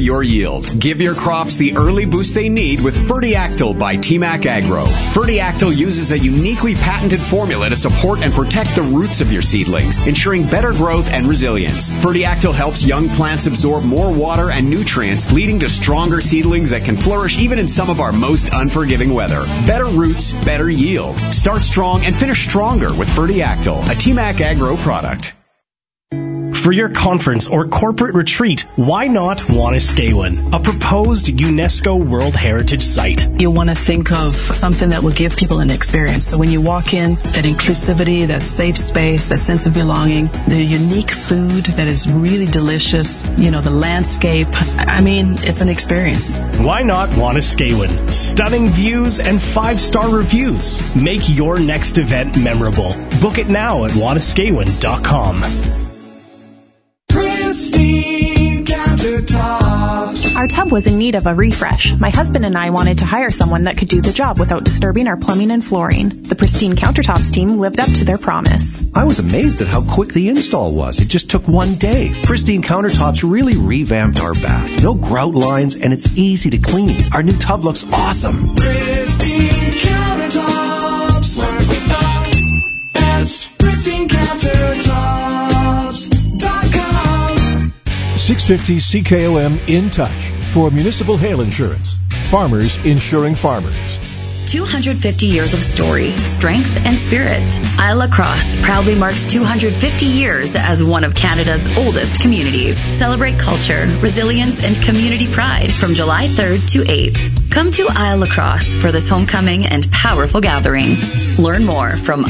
to your yield. Give your crops the early boost they need with Fertiactyl by TMAC Agro. Fertiactyl uses a uniquely patented formula to support and protect the roots of your seedlings, ensuring better growth and resilience. Fertiactyl helps young plants absorb more water and nutrients, leading to stronger seedlings that can flourish even in some of our most unforgiving weather. Better roots, better yield. Start strong and finish stronger with Fertiactyl, a TMAC Agro product. For your conference or corporate retreat, why not Wanuskewin, a proposed UNESCO World Heritage Site? You want to think of something that will give people an experience. So when you walk in, that inclusivity, that safe space, that sense of belonging, the unique food that is really delicious, the landscape. I mean, it's an experience. Why not Wanuskewin? Stunning views and 5-star reviews. Make your next event memorable. Book it now at wanuskewin.com. Pristine countertops. Our tub was in need of a refresh. My husband and I wanted to hire someone that could do the job without disturbing our plumbing and flooring. The Pristine Countertops team lived up to their promise. I was amazed at how quick the install was. It just took one day. Pristine Countertops really revamped our bath. No grout lines, and it's easy to clean. Our new tub looks awesome. Pristine Countertops. Work with the best. Pristine Countertops.com. 650 CKOM In Touch for municipal hail insurance. Farmers insuring farmers. 250 years of story, strength, and spirit. Isle La Crosse proudly marks 250 years as one of Canada's oldest communities. Celebrate culture, resilience, and community pride from July 3rd to 8th. Come to Isle La Crosse for this homecoming and powerful gathering. Learn more from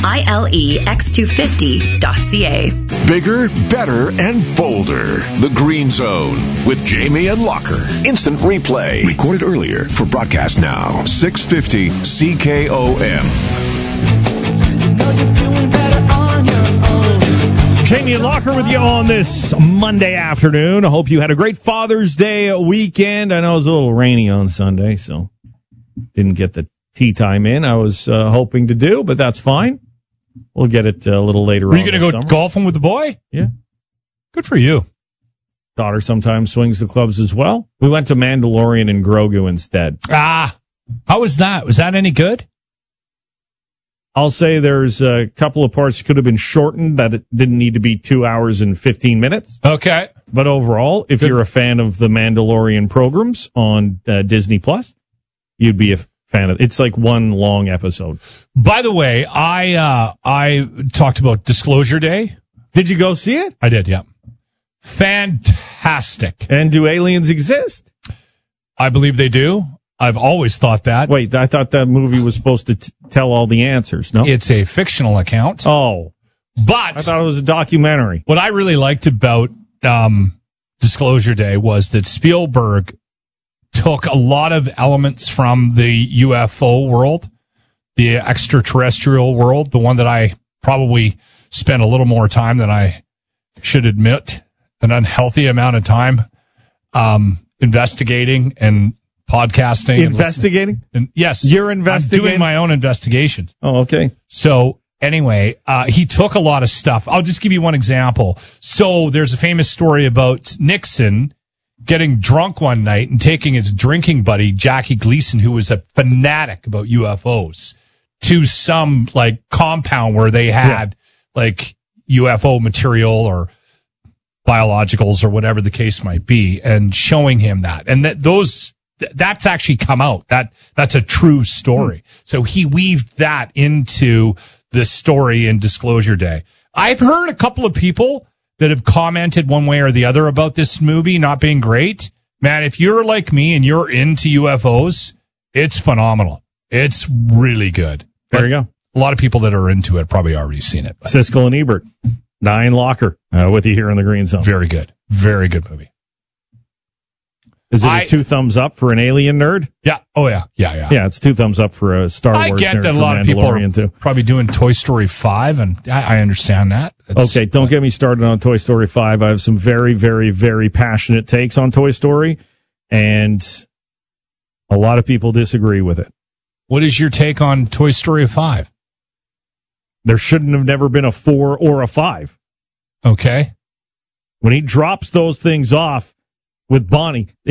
ilex250.ca. Bigger, better, and bolder. The Green Zone with Jamie and Locker. Instant replay. Recorded earlier for broadcast now. 650 CKOM. Jamie and Locker with you on this Monday afternoon. I hope you had a great Father's Day weekend. I know it was a little rainy on Sunday, so didn't get the tea time in I was hoping to do, but that's fine. We'll get it a little later on. Are you going to go golfing with the boy? Yeah. Good for you. Daughter sometimes swings the clubs as well. We went to Mandalorian and Grogu instead. How was that? Was that any good? I'll say there's a couple of parts that could have been shortened, that it didn't need to be 2 hours and 15 minutes. Okay. But overall, if you're a fan of the Mandalorian programs on Disney Plus, you'd be a fan of it. It's like one long episode. By the way, I talked about Disclosure Day. Did you go see it? I did, yeah. Fantastic. And do aliens exist? I believe they do. I've always thought that. Wait, I thought that movie was supposed to tell all the answers, no? It's a fictional account. Oh. But I thought it was a documentary. What I really liked about Disclosure Day was that Spielberg took a lot of elements from the UFO world, the extraterrestrial world, the one that I probably spent a little more time than I should admit, an unhealthy amount of time investigating and podcasting. Investigating? And yes. You're investigating? I'm doing my own investigations. Oh, okay. So anyway, he took a lot of stuff. I'll just give you one example. So there's a famous story about Nixon getting drunk one night and taking his drinking buddy, Jackie Gleason, who was a fanatic about UFOs, to some like compound where they had like UFO material or biologicals or whatever the case might be, and showing him that. And that's actually come out. That's a true story. So he weaved that into the story in Disclosure Day. I've heard a couple of people that have commented one way or the other about this movie not being great. Man, if you're like me and you're into UFOs, it's phenomenal. It's really good. There you go. A lot of people that are into it probably already seen it. Siskel and Ebert, Diane Locker, with you here in the Green Zone. Very good. Very good movie. Is it a 2 thumbs up for an alien nerd? Yeah. Oh, yeah. Yeah. Yeah, it's 2 thumbs up for a Star Wars nerd. I get that a lot of people are probably doing Toy Story 5, and I understand that. Okay, don't get me started on Toy Story 5. I have some very, very, very passionate takes on Toy Story, and a lot of people disagree with it. What is your take on Toy Story 5? There shouldn't have never been a 4 or a 5. Okay. When he drops those things off with Bonnie,